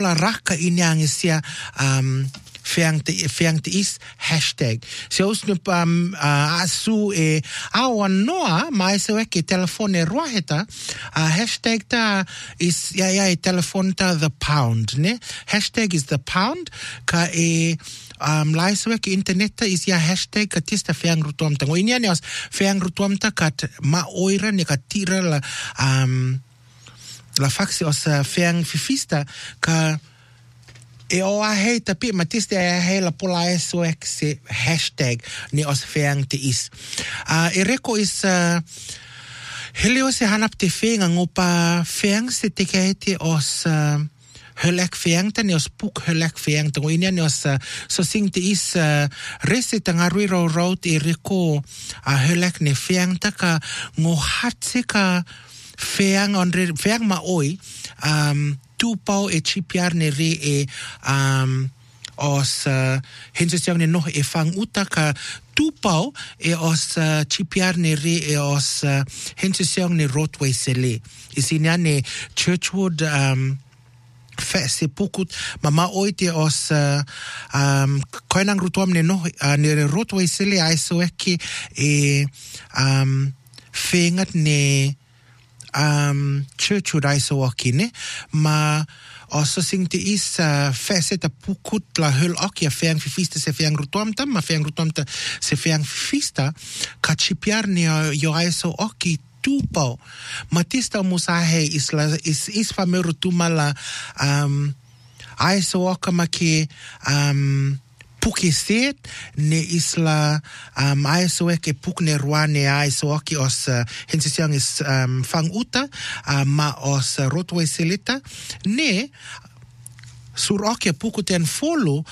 la raka inyang isia feang te is hashtag. Se usnu asu awan noa mai se weke telefone roaheta hashtag ta is telefone ta the pound ne. Hashtag is the pound ka lai se weke internet ta is hashtag ka tista feang rutuam ta. Ngoinia ne os feang rutuam ta kat ma oira ne ka tira la faxi os feang fifista ka o hei tapi matiste hei la pola so se hashtag ni os feang te is. Reko is helio se hanap te feang ngopa feang se te kaete os helak feang ta ni os puk helak feang ta ngoinia ni os so sing te is rese tangarui road reko helak ne feang ta ka ngohatse ka feang ma oi tupau chipiar ne re os hensesiang ne no fang uta ka tupau os chipiar ne re os hensesiang ne roadway sele isinya ne Churchwood se pukut mama oite os koinang rutuam ne no ne roadway sele ai so eki fengat ne Churchwood ai so wakine ma also sing te is faceta pukut la hul okia feang fifista se feang rutuamta ma feang rutuamta se feang fifista ka chipiar ne yo ai so oki tupau matista musahe is fameru tumala ai so oka maki puki set ne isla ai so ke puk ne ruane ai so ki os hensesiang is fang uta ma os roadway selita ne sur oke puku ten follow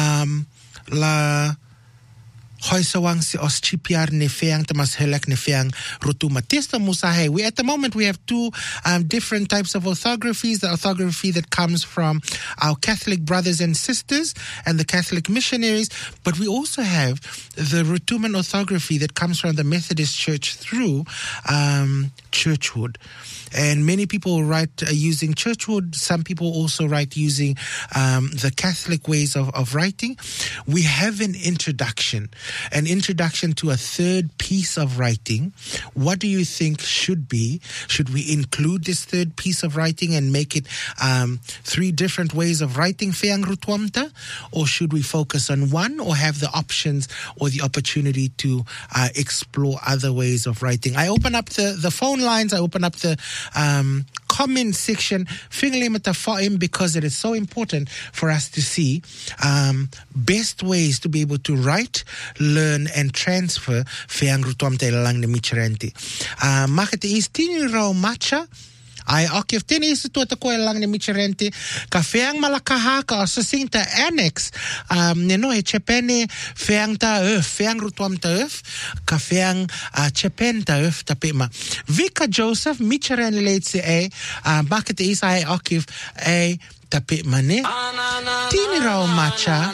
la hoisawang si os chipiar ne feang tamas helak ne feang rutuma testa musahe. We at the moment we have two different types of orthographies. The orthography that comes from our Catholic brothers and sisters and the Catholic missionaries, but we also have the Rutuman orthography that comes from the Methodist Church through Churchwood. And many people write using Churchwood. Some people also write using the Catholic ways of writing. We have an introduction to a third piece of writing. What do you think should be? Should we include this third piece of writing and make it 3 different ways of writing feang rutuamta? Or should we focus on one or have the options or the opportunity to explore other ways of writing? I open up the phone lines. I open up the comment section because it is so important for us to see best ways to be able to write, learn and transfer feang rutuamta lang ni micherenti. Makate is tini rau macha ai okif tini is tu ta ko lang ni micherenti ka feang malakaha ka sing ta annex ne no e chepene feang ta feang rutuamta ka feang chepen ta tapema Vika Joseph micheren letse makate is ai okif tapemane tini rau macha